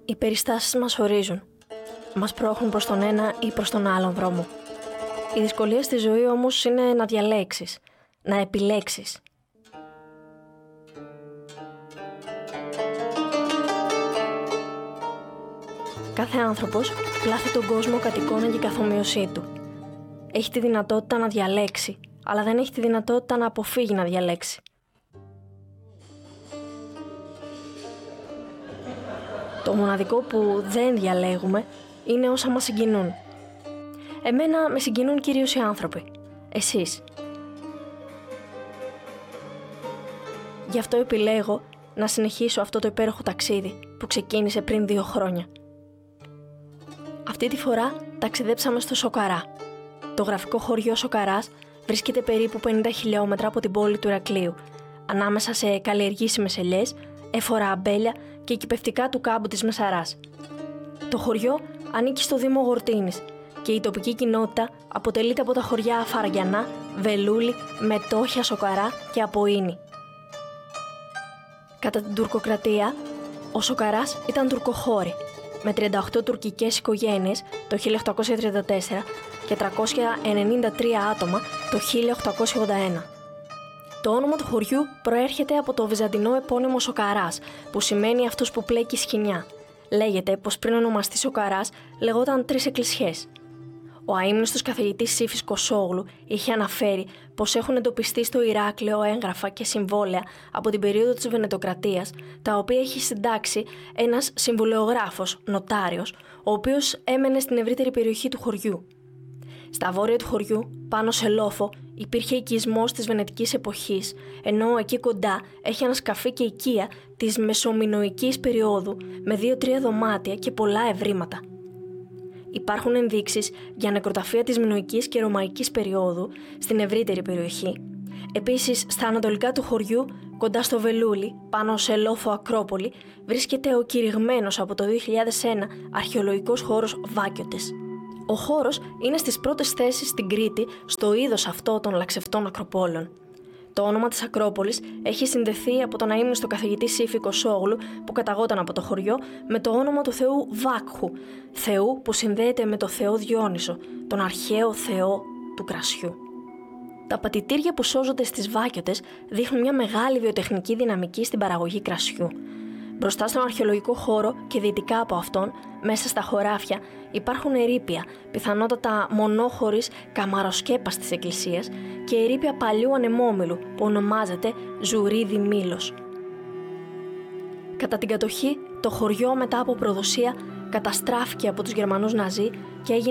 Οι περιστάσεις μας ορίζουν. Μας προώχνουν προς τον ένα ή προς τον άλλον δρόμο. Η δυσκολία στη ζωή όμως είναι να διαλέξεις, να επιλέξεις. Κάθε άνθρωπος πλάθει τον κόσμο κατ' εικόνα και καθομοίωσή του. Έχει τη δυνατότητα να διαλέξει, αλλά δεν έχει τη δυνατότητα να αποφύγει να διαλέξει. Το μοναδικό που δεν διαλέγουμε είναι όσα μας συγκινούν. Εμένα με συγκινούν κυρίως οι άνθρωποι. Εσείς. Γι' αυτό επιλέγω να συνεχίσω αυτό το υπέροχο ταξίδι που ξεκίνησε πριν 2 χρόνια. Αυτή τη φορά ταξιδέψαμε στο Σοκαρά. Το γραφικό χωριό Σοκαράς βρίσκεται περίπου 50 χιλιόμετρα από την πόλη του Ηρακλείου, ανάμεσα σε καλλιεργήσιμες ελιές, έφορα αμπέλια και κηπευτικά του κάμπου της Μεσαράς. Το χωριό ανήκει στο Δήμο Γορτίνης και η τοπική κοινότητα αποτελείται από τα χωριά Φαραγιανά, Βελούλη, Μετόχια, Σοκαρά και Αποίνη. Κατά την τουρκοκρατία, ο Σοκαράς ήταν τουρκοχώρη, με 38 τουρκικές οικογένειες το 1834 και 393 άτομα το 1881. Το όνομα του χωριού προέρχεται από το βυζαντινό επώνυμο Σοκαράς, που σημαίνει αυτός που πλέκει σκοινιά. Λέγεται πως πριν ονομαστεί Σοκαράς λεγόταν 3 εκκλησιές. Ο αείμνηστος καθηγητής Σύφης Κοσόγλου είχε αναφέρει πως έχουν εντοπιστεί στο Ηράκλειο έγγραφα και συμβόλαια από την περίοδο της Βενετοκρατίας, τα οποία έχει συντάξει ένας συμβολεογράφος, νοτάριος, ο οποίος έμενε στην ευρύτερη περιοχή του χωριού. Στα βόρεια του χωριού, πάνω σε λόφο, υπήρχε οικισμός της Βενετικής εποχής, ενώ εκεί κοντά έχει ένα σκαφί και οικία της Μεσομινοϊκής περίοδου με 2-3 δωμάτια και πολλά ευρήματα. Υπάρχουν ενδείξεις για νεκροταφεία της Μινωικής και Ρωμαϊκής περίοδου στην ευρύτερη περιοχή. Επίσης, στα ανατολικά του χωριού, κοντά στο Βελούλι, πάνω σε λόφο Ακρόπολη, βρίσκεται ο κηρυγμένος από το 2001 αρχαιολογικός χώρος Βάκιωτες. Ο χώρος είναι στις πρώτες θέσεις στην Κρήτη στο είδος αυτό των λαξευτών ακροπόλων. Το όνομα της Ακρόπολης έχει συνδεθεί από τον αείμνηστο καθηγητή Σύφη Κοσόγλου που καταγόταν από το χωριό με το όνομα του θεού Βάκχου, θεού που συνδέεται με το θεό Διόνυσο, τον αρχαίο θεό του κρασιού. Τα πατητήρια που σώζονται στις Βάκιωτες δείχνουν μια μεγάλη βιοτεχνική δυναμική στην παραγωγή κρασιού. Μπροστά στον αρχαιολογικό χώρο και δυτικά από αυτόν, μέσα στα χωράφια, υπάρχουν ερείπια, πιθανότατα μονόχωρης καμαροσκέπας της εκκλησίας και ερείπια παλιού ανεμόμυλου που ονομάζεται Ζουρίδι Μήλος. Κατά την κατοχή, το χωριό μετά από προδοσία καταστράφηκε από τους Γερμανούς Ναζί και έγινε